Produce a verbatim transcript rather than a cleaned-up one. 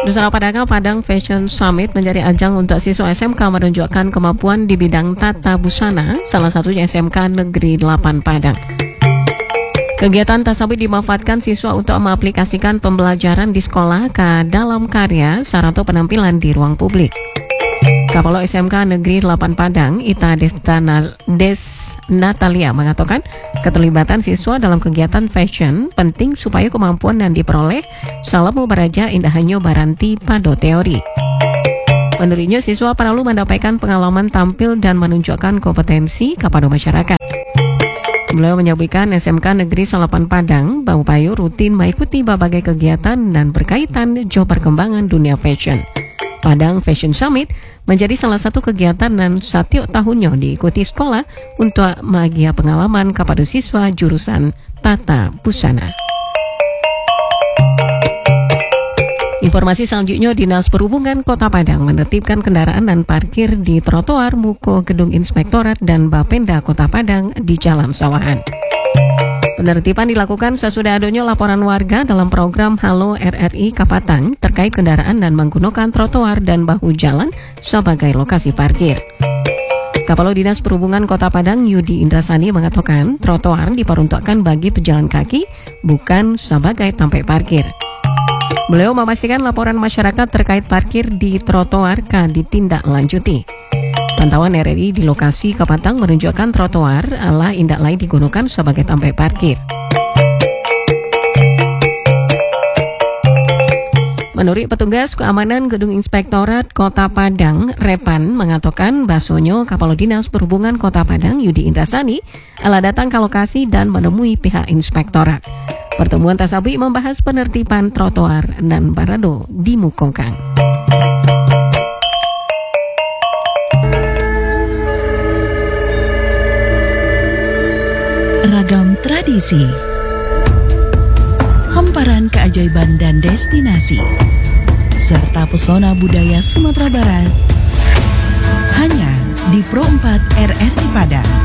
Nusantara Padang Padang Fashion Summit menjadi ajang untuk siswa S M K menunjukkan kemampuan di bidang tata busana, salah satunya S M K Negeri delapan Padang. Kegiatan tasawuf dimanfaatkan siswa untuk mengaplikasikan pembelajaran di sekolah ke dalam karya sarana penampilan di ruang publik. Kapolo S M K Negeri delapan Padang, Ita Destana, Des Natalia mengatakan keterlibatan siswa dalam kegiatan fashion penting supaya kemampuan yang diperoleh selalu beraja indah hanya baranti pada teori. Menurutnya, siswa perlu mendapatkan pengalaman tampil dan menunjukkan kompetensi kepada masyarakat. Beliau menyebutkan S M K Negeri delapan Padang berupaya rutin mengikuti berbagai kegiatan dan berkaitan dengan perkembangan dunia fashion. Padang Fashion Summit menjadi salah satu kegiatan dan setiap tahunnya diikuti sekolah untuk membagi pengalaman kepada siswa jurusan tata busana. Informasi selanjutnya, Dinas Perhubungan Kota Padang menertibkan kendaraan dan parkir di trotoar muka Gedung Inspektorat dan Bapenda Kota Padang di Jalan Sawahan. Penertiban dilakukan sesudah adanya laporan warga dalam program Halo R R I Kapatang terkait kendaraan dan menggunakan trotoar dan bahu jalan sebagai lokasi parkir. Kepala Dinas Perhubungan Kota Padang Yudi Indrasani mengatakan trotoar diperuntukkan bagi pejalan kaki, bukan sebagai tempat parkir. Beliau memastikan laporan masyarakat terkait parkir di trotoar akan ditindaklanjuti. Pantauan R R I di lokasi Kapatang menunjukkan trotoar ala indak lain digunakan sebagai tempat parkir. Menurut petugas keamanan Gedung Inspektorat Kota Padang, Repan mengatakan bahasanya Kepala Dinas Perhubungan Kota Padang Yudi Indrasani ala datang ke lokasi dan menemui pihak inspektorat. Pertemuan tersebut membahas penertiban trotoar dan barado dimukokan. Ragam tradisi, hamparan keajaiban dan destinasi, serta pesona budaya Sumatera Barat, hanya di Pro empat R R I Padang.